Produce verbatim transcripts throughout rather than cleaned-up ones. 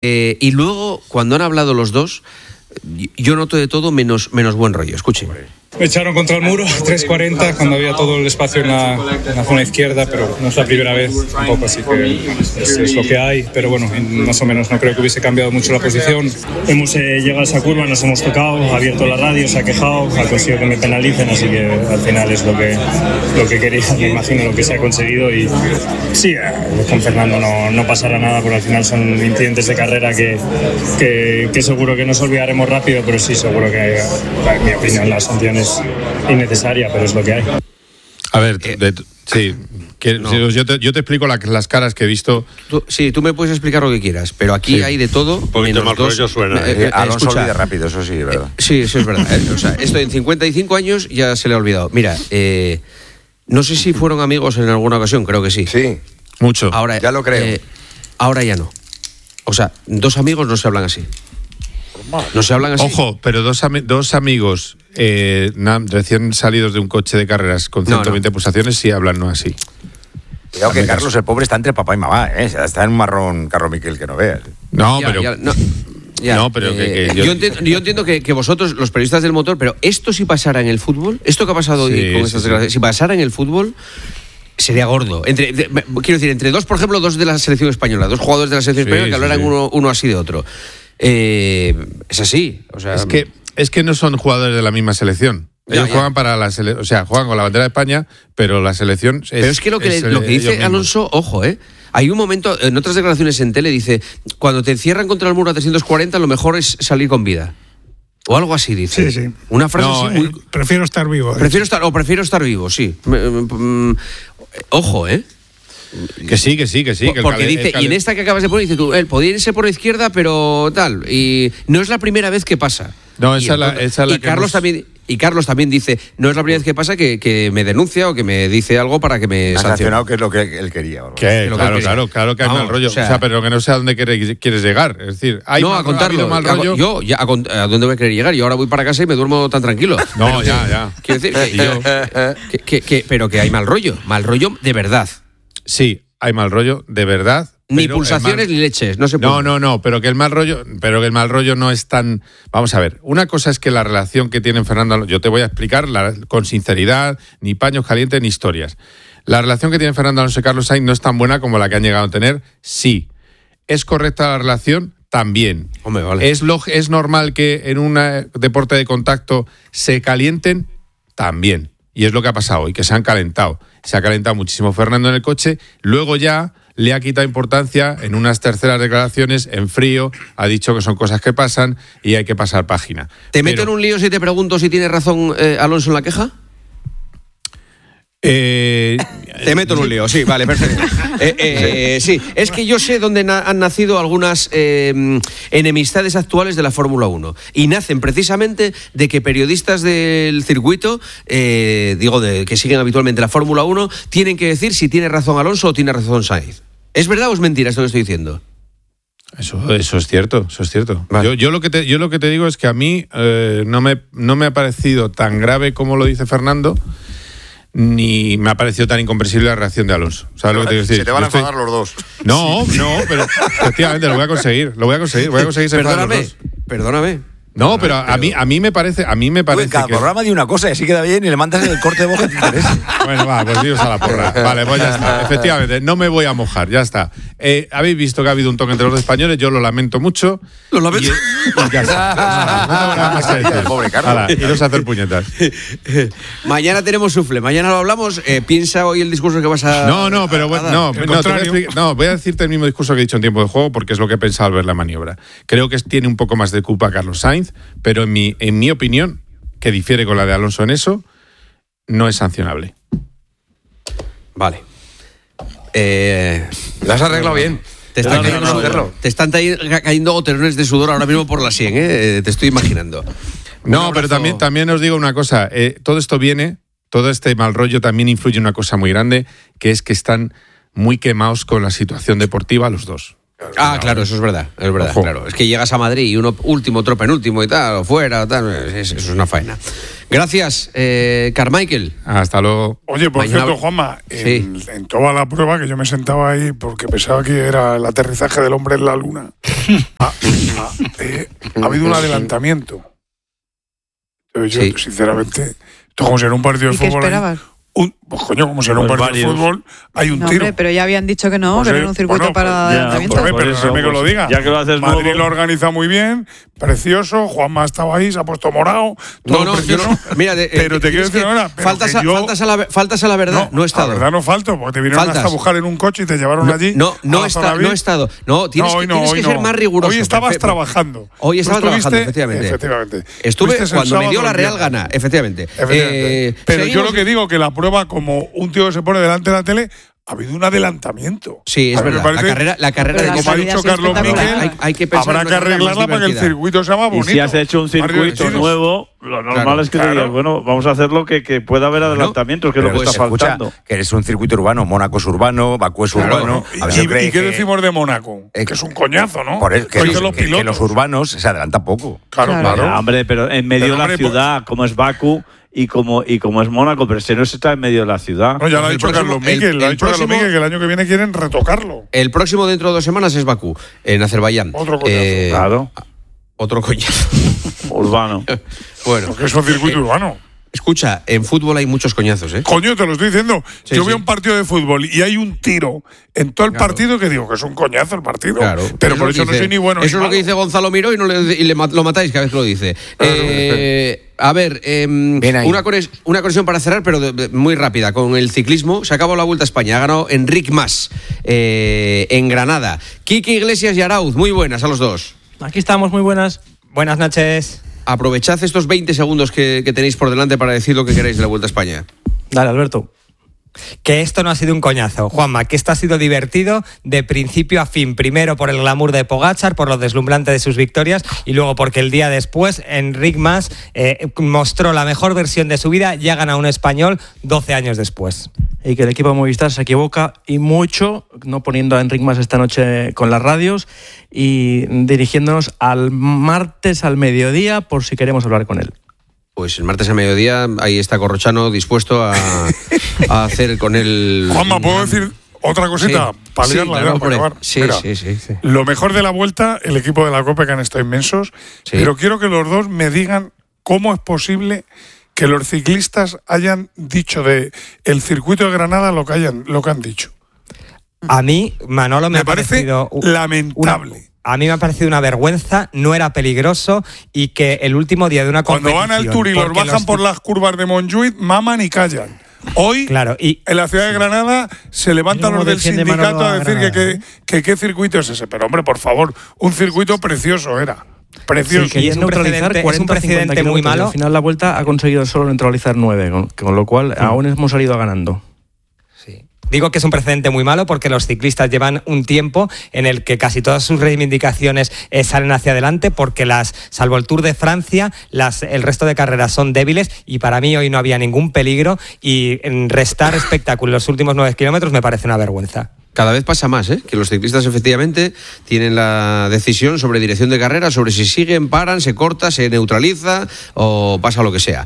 Eh, y luego, cuando han hablado los dos, yo noto de todo menos, menos buen rollo. Escuchen. Me echaron contra el muro, tres cuarenta, cuando había todo el espacio en la, en la zona izquierda, pero no es la primera vez tampoco, así que es, es lo que hay. Pero bueno, más o menos no creo que hubiese cambiado mucho la posición. Hemos eh, llegado a esa curva, nos hemos tocado, ha abierto la radio, se ha quejado, ha conseguido que me penalicen, así que al final es lo que, lo que quería, me imagino lo que se ha conseguido. Y sí, eh, con Fernando no, no pasará nada, porque al final son incidentes de carrera que, que, que seguro que nos olvidaremos rápido, pero sí, seguro que, en mi opinión, la sanción es innecesaria, pero es lo que hay. A ver, de, de, sí, que, no. yo, te, yo te explico la, las caras que he visto. Tú, sí, tú me puedes explicar lo que quieras, pero aquí sí. hay de todo. Un poquito más rollo suena. Eh, eh, Alonso olvida rápido, eso sí, ¿verdad? Eh, sí, eso es verdad. Eh, o sea, esto en cincuenta y cinco años ya se le ha olvidado. Mira, eh, no sé si fueron amigos en alguna ocasión, creo que sí. Sí, mucho. Ahora, ya lo creo. Eh, ahora ya no. O sea, dos amigos no se hablan así. No se hablan así. Ojo, pero dos, ami- dos amigos eh, na, recién salidos de un coche de carreras con ciento veinte no, no. pulsaciones sí hablan no así. Cuidado que Carlos, el pobre, está entre papá y mamá, ¿eh? Está en un marrón Carlos Miquel que no veas. No, ya, pero... Ya, no. Ya, no, pero eh, que, que yo... yo entiendo, yo entiendo que, que vosotros, los periodistas del motor, pero esto si pasara en el fútbol, esto que ha pasado sí, hoy con sí, estas sí. declaraciones, si pasara en el fútbol, sería gordo. Entre, de, quiero decir, entre dos, por ejemplo, dos de la selección española, dos jugadores de la selección sí, española que hablaran sí. uno, uno así de otro. Eh, es así. O sea, es que es que no son jugadores de la misma selección. Ellos ya, juegan ya. para la selección, o sea, juegan con la bandera de España, pero la selección es. Pero es que lo que, es, lo que dice Alonso, ojo, eh. Hay un momento, en otras declaraciones en tele, dice: cuando te encierran contra el muro a trescientos cuarenta, lo mejor es salir con vida. O algo así, dice. Sí, sí. Una frase no, así muy. Eh, prefiero estar vivo. Prefiero estar, o prefiero estar vivo, sí. Ojo, eh. Que sí, que sí, que sí. Que Porque el dice, el y en esta que acabas de poner, dice tú, él podía irse por la izquierda, pero tal. Y no es la primera vez que pasa. No, esa es la, esa es la y que Carlos hemos... también Y Carlos también dice, no es la primera vez que pasa que, que me denuncia o que me dice algo para que me ha sancione. sancionado, que es lo que él quería. ¿Qué? Que claro, que claro, claro que hay Vamos, mal rollo. O sea, o sea, pero que no sé a dónde quieres, quieres llegar. Es decir, hay no, mal, a contarlo. mal rollo. Yo, ya, a, a dónde voy a querer llegar. Yo ahora voy para casa y me duermo tan tranquilo. No, pero, ya, ya. Quiero decir, que, yo, que, que, que, pero que hay mal rollo. Mal rollo de verdad. Sí, hay mal rollo de verdad. Ni pulsaciones mal... ni leches, no se puede. No, no, no, pero que el mal rollo, pero que el mal rollo no es tan. Vamos a ver, una cosa es que la relación que tienen Fernando, yo te voy a explicar la, con sinceridad, ni paños calientes ni historias. La relación que tienen Fernando Alonso y Carlos Sainz no es tan buena como la que han llegado a tener. Sí, es correcta la relación. También. Hombre, vale. ¿Es, lo, ¿Es normal que en un deporte de contacto se calienten? También. Y es lo que ha pasado hoy, que se han calentado. Se ha calentado muchísimo Fernando en el coche. Luego ya le ha quitado importancia en unas terceras declaraciones, en frío, ha dicho que son cosas que pasan y hay que pasar página. ¿Te meto Pero, en un lío si te pregunto si tiene razón eh, Alonso en la queja? Eh, Te meto en un lío, sí, vale, perfecto. Eh, eh, sí, es que yo sé dónde na- han nacido algunas eh, enemistades actuales de la Fórmula uno y nacen precisamente de que periodistas del circuito, eh, digo, de, que siguen habitualmente la Fórmula uno, tienen que decir si tiene razón Alonso o tiene razón Sainz. ¿Es verdad o es mentira esto que estoy diciendo? Eso, eso es cierto, eso es cierto. Vale. Yo, yo, lo que te, yo lo que te digo es que a mí eh, no, me, no me ha parecido tan grave como lo dice Fernando, ni me ha parecido tan incomprensible la reacción de Alonso. ¿Sabes lo que te quiero decir? Se te van a estoy... enfadar los dos. No, no, pero efectivamente lo voy a conseguir, lo voy a conseguir, voy a conseguir ser Perdóname, los dos. perdóname. No, pero a mí a mí me parece, a mí me parece Uy, cada que programa de una cosa y así queda bien y le mandas el corte de voz que te interesa. Bueno, va, pues dios a la porra. Vale, pues ya está. Efectivamente, no me voy a mojar, ya está. Eh, Habéis visto que ha habido un toque entre los españoles, yo lo lamento mucho. Lo lamento. Y, y ya está. No, no, nada más que decir. Pobre Carlos. Hala, iros a hacer puñetas. Mañana tenemos sufle, mañana lo hablamos. Eh, piensa hoy el discurso que vas a. No, no, pero bueno, no, no, te voy a explicar, no, voy a decirte el mismo discurso que he dicho en tiempo de juego porque es lo que he pensado al ver la maniobra. Creo que tiene un poco más de culpa Carlos Sainz, pero en mi En mi opinión, que difiere con la de Alonso en eso, no es sancionable. Vale. Eh, ¿Lo has arreglado bien? Te están, no, cayendo, no, no, sudor, no. te están cayendo goterones de sudor ahora mismo por la sien, ¿eh? Te estoy imaginando. No, pero también, también os digo una cosa. Eh, todo esto viene, todo este mal rollo también influye en una cosa muy grande, que es que están muy quemados con la situación deportiva los dos. Ah, claro, eso es verdad, es verdad, Ojo. claro. Es que llegas a Madrid y uno último, otro penúltimo y tal, o fuera, tal, eso es una faena. Gracias, eh, Carmichael. Hasta luego. Oye, por Mañana... cierto, Juanma, en, sí. en toda la prueba que yo me sentaba ahí porque pensaba que era el aterrizaje del hombre en la luna, ha, ha, eh, ha habido un adelantamiento. Entonces yo, sí. sinceramente, esto como si en un partido de ¿Y qué fútbol... esperabas? Un, pues coño, como si en un pues partido varios. de fútbol hay un No, tiro. hombre, pero ya habían dicho que no, Pues que sí, era un circuito bueno, para pues, adelantamiento. Pues, pero eso, que lo diga. Ya que lo haces Madrid nuevo. lo organiza muy bien, precioso. Juanma estaba ahí, se ha puesto morado. No, no, yo no. Mira, de, pero eh, te quiero decir ahora. Faltas a, yo, faltas, a la, faltas a la verdad. No, no he estado. La verdad no falto, porque te vinieron Faltas. hasta a buscar en un coche y te llevaron no, allí. No, no, está, no he estado. No, tienes, no, que, no, tienes que no. ser más riguroso. Hoy estabas perfecto. trabajando. Hoy estaba trabajando, efectivamente. Efectivamente. Estuve cuando me dio la real gana, efectivamente. efectivamente. Eh, pero yo lo que digo, que la prueba, como un tío que se pone delante de la tele, ha habido un adelantamiento. Sí, es a verdad. La carrera, la carrera de como ha dicho Carlos Miquel, hay, hay que habrá que arreglarla para que el circuito sea más bonito. Y si has hecho un circuito nuevo, lo normal claro, es que claro. te digas, bueno, vamos a hacerlo que, que pueda haber adelantamientos, no, que es lo que está escucha, faltando. Que es un circuito urbano, Mónaco es urbano, Bakú es claro, urbano. ¿no? ¿Y, y, ¿y qué que, decimos de Mónaco? Eh, que es un coñazo, ¿no? Por eso, que, los, los, que, que los urbanos se adelantan poco. Claro, claro. claro. Hombre, pero en medio pero, de la hombre, ciudad, pues, como es Bakú, y como y como es Mónaco, pero si no se está en medio de la ciudad. No, ya lo ha dicho próximo, Carlos Miquel, lo ha dicho Carlos Miquel, que el año que viene quieren retocarlo. El próximo dentro de dos semanas es Bakú, en Azerbaiyán. Otro coñazo. Eh, claro. Otro coñazo. Urbano. Bueno. Porque es un circuito eh, urbano. Escucha, en fútbol hay muchos coñazos, ¿eh? Coño, te lo estoy diciendo. Sí, Yo sí. veo un partido de fútbol y hay un tiro en todo el claro. partido que digo que es un coñazo el partido. Claro. Pero por eso no soy ni bueno Eso ni es lo que dice Gonzalo Miró y, no le, y le, lo matáis cada vez que lo dice. Claro, eh, a ver, eh, una, conex, una conexión para cerrar, pero de, de, muy rápida. Con el ciclismo se acabó la Vuelta a España. Ha ganado Enric Mas eh, en Granada. Quique Iglesias y Arauz, muy buenas a los dos. Aquí estamos, muy buenas. Buenas noches. Aprovechad estos veinte segundos que, que tenéis por delante para decir lo que queráis de la Vuelta a España. Dale, Alberto. Que esto no ha sido un coñazo, Juanma, que esto ha sido divertido de principio a fin. Primero por el glamour de Pogačar, por lo deslumbrante de sus victorias, y luego porque el día después Enric Mas eh, mostró la mejor versión de su vida y ha ganado un español doce años después. Y que el equipo de Movistar se equivoca y mucho, no poniendo a Enric Mas esta noche con las radios y dirigiéndonos al martes al mediodía por si queremos hablar con él. Pues el martes a mediodía, ahí está Corrochano dispuesto a, a hacer con él... Juanma, ¿puedo decir otra cosita? Sí, para liarla, sí, claro, para acabar. Sí, Mira, sí, sí, sí. Lo mejor de la Vuelta, el equipo de la Copa, que han estado inmensos, sí. Pero quiero que los dos me digan cómo es posible que los ciclistas hayan dicho de el circuito de Granada lo que, hayan, lo que han dicho. A mí, Manolo, me, me ha parece parecido lamentable. Una... A mí me ha parecido una vergüenza, no era peligroso y que el último día de una competición... Cuando van al Tour y los bajan los... por las curvas de Montjuïc, maman y callan. Hoy, claro, y, en la ciudad de Granada, se levantan los del sindicato a decir que, que, que qué circuito es ese. Pero, hombre, por favor, un circuito precioso era. Precioso. Sí, que es un precedente, es un precedente muy malo. Al final la Vuelta ha conseguido solo neutralizar nueve, con, con lo cual mm. aún hemos salido ganando. Sí. Digo que es un precedente muy malo porque los ciclistas llevan un tiempo en el que casi todas sus reivindicaciones eh, salen hacia adelante porque las, salvo el Tour de Francia, las, el resto de carreras son débiles y para mí hoy no había ningún peligro y en restar espectáculo en los últimos nueve kilómetros me parece una vergüenza. Cada vez pasa más, ¿eh? Que los ciclistas efectivamente tienen la decisión sobre dirección de carrera, sobre si siguen, paran, se corta, se neutraliza o pasa lo que sea.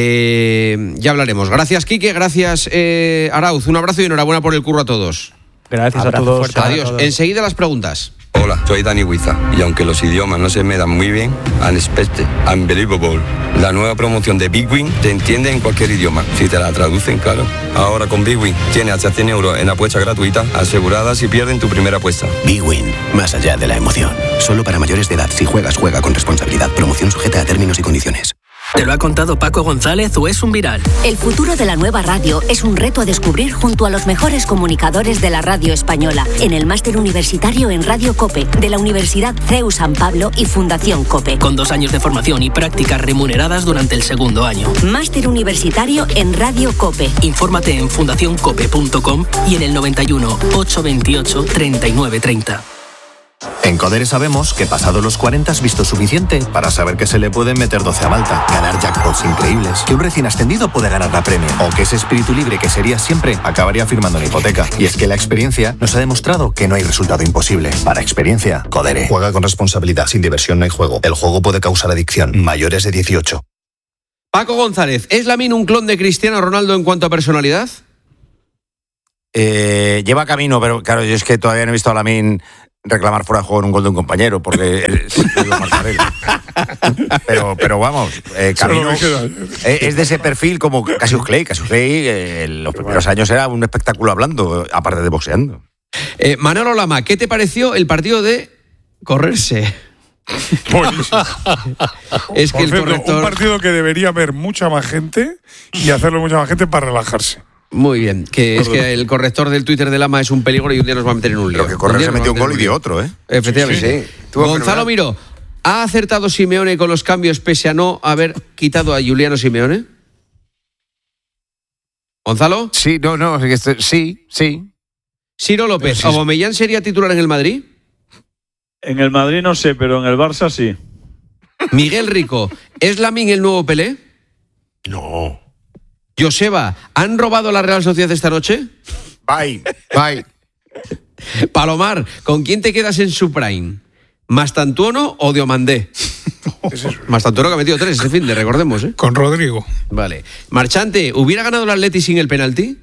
Eh, ya hablaremos. Gracias, Quique, gracias, eh, Arauz. Un abrazo y enhorabuena por el curro a todos. Gracias abrazo a todos. Fuerte, Adiós. A todos. Enseguida las preguntas. Hola, soy Dani Huiza y aunque los idiomas no se me dan muy bien, Unexpected, Unbelievable, la nueva promoción de Big Win te entiende en cualquier idioma, si te la traducen, claro. Ahora con Big Win tienes hasta cien euros en apuestas gratuitas aseguradas si pierden tu primera apuesta. Big Win, más allá de la emoción. Solo para mayores de edad. Si juegas, juega con responsabilidad. Promoción sujeta a términos y condiciones. ¿Te lo ha contado Paco González o es un viral? El futuro de la nueva radio es un reto a descubrir junto a los mejores comunicadores de la radio española en el máster universitario en Radio COPE de la Universidad C E U San Pablo y Fundación COPE. Con dos años de formación y prácticas remuneradas durante el segundo año. Máster universitario en Radio COPE. Infórmate en fundación cope punto com y en el noventa y uno, ochocientos veintiocho, treinta y nueve treinta. En Codere sabemos que pasados los cuarenta has visto suficiente para saber que se le pueden meter doce a Malta, ganar jackpots increíbles, que un recién ascendido puede ganar la Premier o que ese espíritu libre que sería siempre acabaría firmando una hipoteca. Y es que la experiencia nos ha demostrado que no hay resultado imposible. Para experiencia, Codere. Juega con responsabilidad. Sin diversión no hay juego. El juego puede causar adicción. Mayores de dieciocho. Paco González, ¿es Lamine un clon de Cristiano Ronaldo en cuanto a personalidad? Eh, lleva camino, pero claro, yo es que todavía no he visto a Lamine reclamar fuera de juego en un gol de un compañero, porque pero, pero vamos, eh, camino eh, es de ese perfil como Cassius Clay. Cassius Clay eh, en los primeros años era un espectáculo hablando, aparte de boxeando. Eh, Manolo Lama, ¿qué te pareció el partido de correrse? Es que el cierto, corrector... un partido que debería ver mucha más gente y hacerlo mucha más gente para relajarse. Muy bien, que es que el corrector del Twitter de Lama es un peligro y un día nos va a meter en un lío. Pero que correr se metió un gol y dio otro, ¿eh? Efectivamente. Sí, sí. Gonzalo Miró, ¿ha acertado Simeone con los cambios pese a no haber quitado a Juliano Simeone? ¿Gonzalo? Sí, no, no, sí, sí. Ciro López, sí. ¿Aubameyang sería titular en el Madrid? En el Madrid no sé, pero en el Barça sí. Miguel Rico, ¿es Lamine el nuevo Pelé? No. Joseba, ¿han robado la Real Sociedad esta noche? Bye. Bye. Palomar, ¿con quién te quedas en su prime? ¿Mastantuono o Diomandé? Mastantuono que ha metido tres este fin de, recordemos, ¿eh? Con Rodrigo. Vale. Marchante, ¿hubiera ganado el Atleti sin el penalti?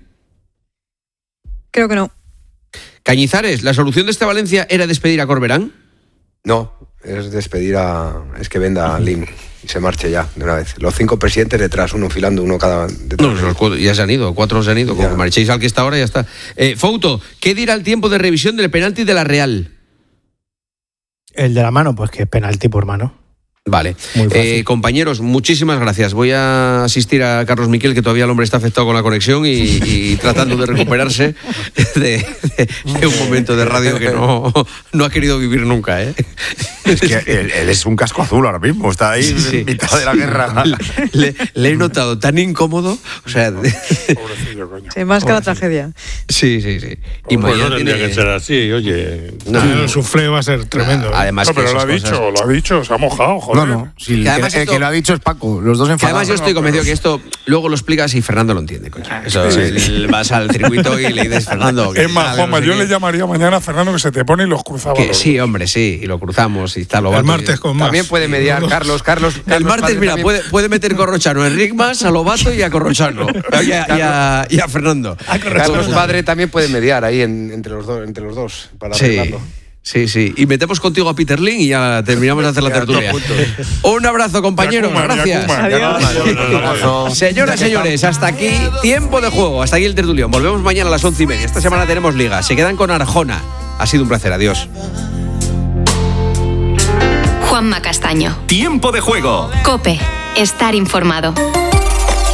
Creo que no. Cañizares, ¿la solución de este Valencia era despedir a Corberán? No, es despedir a... es que venda a Lim y se marche ya, de una vez. Los cinco presidentes detrás, uno filando, uno cada... No, los cuatro, ya se han ido, cuatro se han ido. Como marchéis al que está ahora, ya está. Eh, Fouto, ¿qué dirá el tiempo de revisión del penalti de la Real? El de la mano, pues que es penalti por mano. Vale. Eh, compañeros, muchísimas gracias. Voy a asistir a Carlos Miquel, que todavía el hombre está afectado con la conexión y, y tratando de recuperarse de, de, de un momento de radio que no, no ha querido vivir nunca, ¿eh? Es que él, él es un casco azul ahora mismo, está ahí sí. en mitad de la guerra. Le, le he notado tan incómodo, o sea... De... Pobrecillo, coño. Sí, más que la tragedia. Sí, sí, sí. Y pues no tendría tiene... que ser así, oye. No, no, el suflé va a ser tremendo. Además no, pero que lo ha cosas... dicho, lo ha dicho, se ha mojado, joder. No, no, si el, que, el esto, que lo ha dicho es Paco, los dos enfadados. Además yo estoy convencido que esto luego lo explicas y Fernando lo entiende, coño. Eso, sí. el, vas al circuito y le dices, Fernando... Es más, Juanma, no yo qué. le llamaría mañana a Fernando que se te pone y los cruzaba. Que, sí, hombre, sí, y lo cruzamos y está lo El martes con más. También puede mediar Carlos, Carlos... Carlos el martes, mira, puede, puede meter Corrochano, Enric más, a Lobato y a Corrochano. Y a, y a, y a Fernando. A Carlos padre también puede mediar ahí en, entre, los do, entre los dos para sí. arreglarlo. Sí, sí. Y metemos contigo a Peter Lin y ya terminamos de hacer la tertulia. Un abrazo, compañeros. Gracias. Adiós. Señoras y señores, hasta aquí tiempo de juego. Hasta aquí el tertulión. Volvemos mañana a las once y media. Esta semana tenemos liga. Se quedan con Arjona. Ha sido un placer. Adiós. Juanma Castaño. Tiempo de juego. COPE. Estar informado.